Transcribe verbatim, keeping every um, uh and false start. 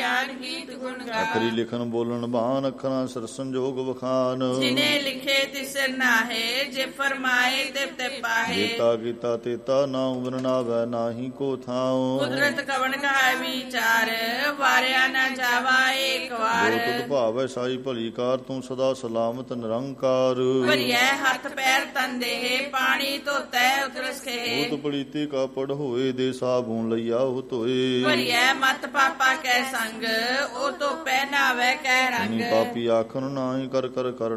ਗਿਆਨ ਗੀਤ ਗੁਣ ਗਾ। ਅਖਰੀ ਲਿਖਨ ਬੋਲਣ ਬਾਣ ਅੱਖਰਾਂ ਸਿਰ ਸੰਜੋਗ ਵਖਾਨ। ਜਿਨੇ ਲਿਖੇ ਤਿਸਰ ਨਾਹੇ ਜੇ ਫਰਮਾਏ ਤੇ ਤੇ ਪਾਹੇ। ਜੇਤਾ ਕੀਤਾ ਤੇਤਾ ਨਾਉ ਬਿਰਨਾਵੈ ਨਾਹੀ ਕੋ ਥਾਉ। ਕੁਦਰਤ ਕਵਣ ਕਾ ਵਿਚਾਰ ਵਾਰਿਆ ਨਾ ਜਾਵਾ ਏਕ ਵਾਰ। ਜੋ ਤੁਧ ਭਾਵੈ ਸਾਈ ਭਲੀ ਕਾਰ ਤੂੰ ਸਦਾ ਸਲਾਮਤ ਨਿਰੰਕਾਰ। ਭਰੀਐ ਹੱਥ ਪੈਰ ਤਨ ਦੇਹ ਪਾਣੀ ਧੋਤੈ ਉਤਰਸ ਖੇ। ਉਤ ਪਲੀਤੀ ਕਾਪੜ ਹੋਏ ਦੇ ਸਾਬੂਨ ਲਈਆ ਉਹ ਧੋਏ। ਭਰੀਐ ਮਤ ਪਾਪਾ ਕੈ ਸੰਗ ਉਹ ਤੋਂ ਪਹਿਨਾਵੇ ਕੈ ਰੰਗ। ਪਾਪੀ ਆਖਣ ਨਾਹੀ ਕਰ ਕਰ ਕਰ